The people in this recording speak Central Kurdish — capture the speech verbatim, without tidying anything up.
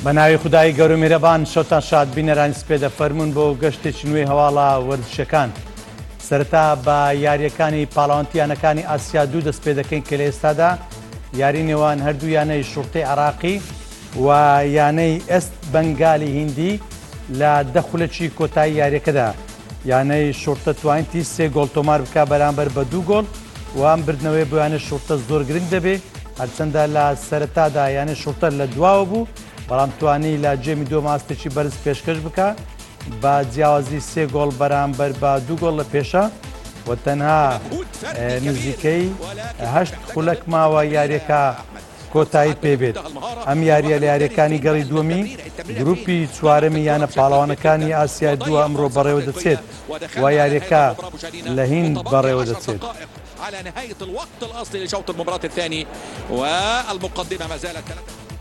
بەناوی خودایی گەورە و میهرەبان شەوتان شاد بینەرانی سپێدە فەرموون بۆ گەشتێکی نوێی هەواڵە وەرزشەکان. سەرەتا بە یاریەکانی پاڵەوانتیانەکانی ئاسیا دوو دەست پێ دەکەین کە لە ئێستادا یاری نێوان هەردوو یانەی شوڕتەی عێراقی و یانەی ئەست بەنگالی هیندی لە دە خولەکی کۆتایی یاریەکەدا. یانەی شوڕتە توانیتی سێ گۆڵ تۆمار بکا بەرامبەر بە دوو گۆڵ و ئەم بردنەوەی بۆ یانە شوڕتە زۆر گرنگ دەبێ، هەرچەندە لە سەرەتادا یانە شوڕتە لە دواوە بوو، بەڵام توانی لە جێمی دۆ ماستێکی بەرز پێشکەش بکە بە جیاوازی سێ گۆڵ بەرامبەر بە دوو گۆڵ لە پێشە و تەنها نزیکەی هەشت خولەک ماوە یاریەکە کۆتایی پێبێت. ئەم یاریە لە یاریەکانی گەڵی دووەمی گروپی چوارەمی یانە پاڵەوانەکانی ئاسیا دووە ئەمڕۆ بەڕێوە دەچێت و یاریەکە لە هیند بەڕێوە دەچێت. على نهاية الوقت الأصلي لشوط المباراة الثاني والمقدمة ما زالت